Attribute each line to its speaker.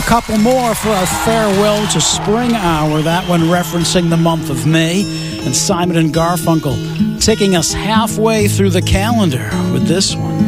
Speaker 1: couple more for our farewell to spring hour, that one referencing the month of May, and Simon and Garfunkel taking us halfway through the calendar with this one.